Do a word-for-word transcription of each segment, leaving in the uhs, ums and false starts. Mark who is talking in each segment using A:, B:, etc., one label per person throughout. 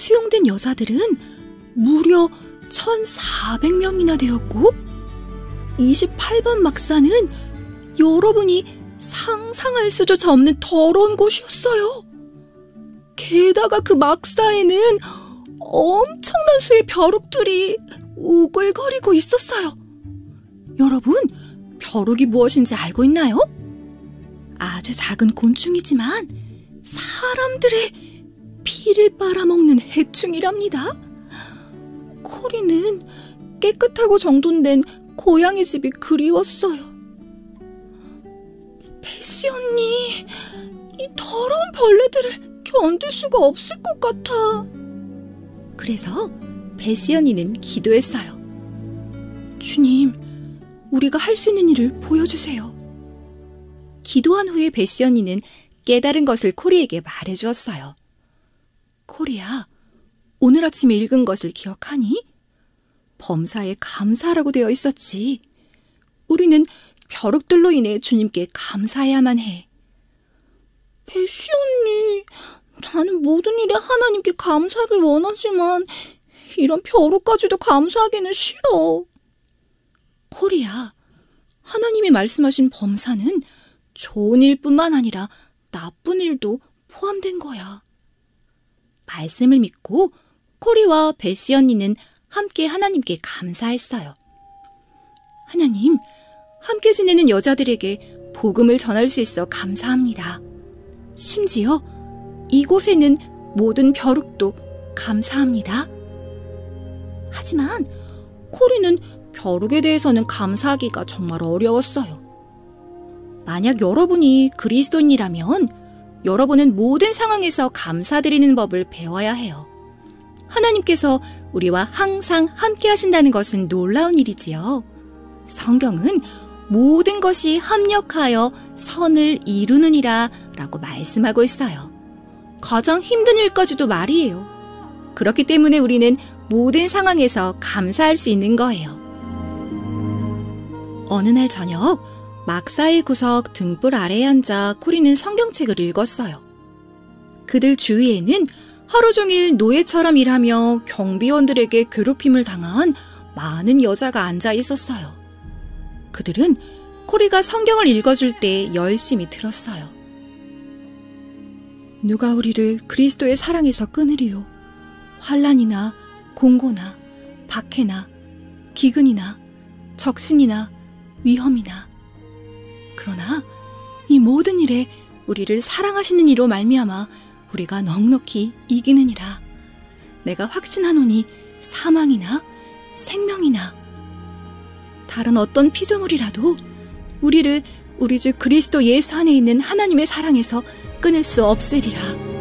A: 수용된 여자들은 무려 천사백 명이나 되었고, 이십팔 번 막사는 여러분이 상상할 수조차 없는 더러운 곳이었어요. 게다가 그 막사에는 엄청난 수의 벼룩들이 우글거리고 있었어요. 여러분, 벼룩이 무엇인지 알고 있나요? 아주 작은 곤충이지만 사람들의 피를 빨아먹는 해충이랍니다. 코리는 깨끗하고 정돈된 고양이 집이 그리웠어요. 베시 언니, 이 더러운 벌레들을 견딜 수가 없을 것 같아. 그래서 베시 언니는 기도했어요. 주님, 우리가 할 수 있는 일을 보여주세요. 기도한 후에 베시 언니는 깨달은 것을 코리에게 말해주었어요. 코리야, 오늘 아침에 읽은 것을 기억하니? 범사에 감사하라고 되어 있었지. 우리는 벼룩들로 인해 주님께 감사해야만 해. 베시 언니, 나는 모든 일에 하나님께 감사하길 원하지만 이런 벼룩까지도 감사하기는 싫어. 코리야, 하나님이 말씀하신 범사는 좋은 일뿐만 아니라 나쁜 일도 포함된 거야. 말씀을 믿고 코리와 베시 언니는 함께 하나님께 감사했어요. 하나님, 함께 지내는 여자들에게 복음을 전할 수 있어 감사합니다. 심지어 이곳에는 모든 벼룩도 감사합니다. 하지만 코리는 벼룩에 대해서는 감사하기가 정말 어려웠어요. 만약 여러분이 그리스도인이라면 여러분은 모든 상황에서 감사드리는 법을 배워야 해요. 하나님께서 우리와 항상 함께 하신다는 것은 놀라운 일이지요. 성경은 모든 것이 합력하여 선을 이루느니라 라고 말씀하고 있어요. 가장 힘든 일까지도 말이에요. 그렇기 때문에 우리는 모든 상황에서 감사할 수 있는 거예요. 어느 날 저녁, 막사의 구석 등불 아래에 앉아 코리는 성경책을 읽었어요. 그들 주위에는 하루 종일 노예처럼 일하며 경비원들에게 괴롭힘을 당한 많은 여자가 앉아 있었어요. 그들은 코리가 성경을 읽어줄 때 열심히 들었어요. 누가 우리를 그리스도의 사랑에서 끊으리요? 환난이나 공고나 박해나 기근이나 적신이나 위험이나. 그러나 이 모든 일에 우리를 사랑하시는 이로 말미암아 우리가 넉넉히 이기느니라. 내가 확신하노니 사망이나 생명이나 다른 어떤 피조물이라도 우리를 우리 주 그리스도 예수 안에 있는 하나님의 사랑에서 끊을 수 없으리라.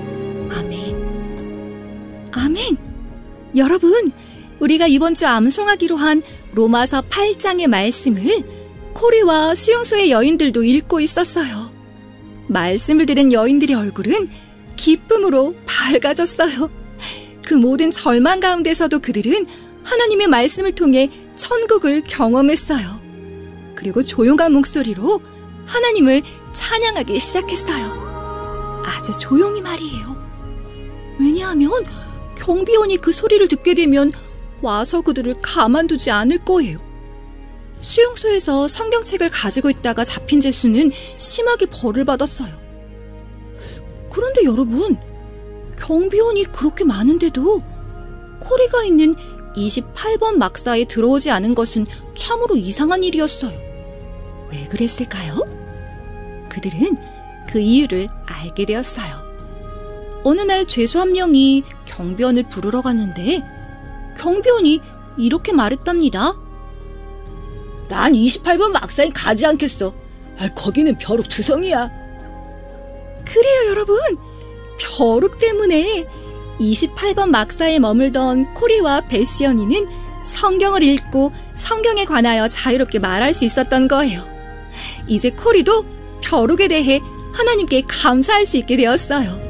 A: 아멘. 아멘. 여러분, 우리가 이번 주 암송하기로 한 로마서 팔 장의 말씀을 코리와 수용소의 여인들도 읽고 있었어요. 말씀을 들은 여인들의 얼굴은 기쁨으로 밝아졌어요. 그 모든 절망 가운데서도 그들은 하나님의 말씀을 통해 천국을 경험했어요. 그리고 조용한 목소리로 하나님을 찬양하기 시작했어요. 아주 조용히 말이에요. 왜냐하면 경비원이 그 소리를 듣게 되면 와서 그들을 가만두지 않을 거예요. 수용소에서 성경책을 가지고 있다가 잡힌 죄수는 심하게 벌을 받았어요. 그런데 여러분, 경비원이 그렇게 많은데도 코리가 있는 이십팔 번 막사에 들어오지 않은 것은 참으로 이상한 일이었어요. 왜 그랬을까요? 그들은 그 이유를 알게 되었어요. 어느 날 죄수 한 명이 경비원을 부르러 갔는데 경비원이 이렇게 말했답니다. 난 이십팔 번 막사에 가지 않겠어. 아, 거기는 벼룩 투성이야. 그래요, 여러분. 벼룩 때문에 이십팔 번 막사에 머물던 코리와 베시 언니는 성경을 읽고 성경에 관하여 자유롭게 말할 수 있었던 거예요. 이제 코리도 벼룩에 대해 하나님께 감사할 수 있게 되었어요.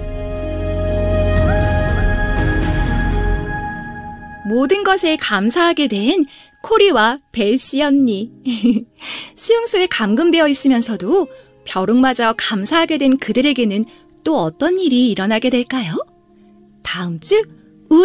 A: 모든 것에 감사하게 된 코리와 베시 언니. 수용소에 감금되어 있으면서도 벼룩마저 감사하게 된 그들에게는 또 어떤 일이 일어나게 될까요? 다음 주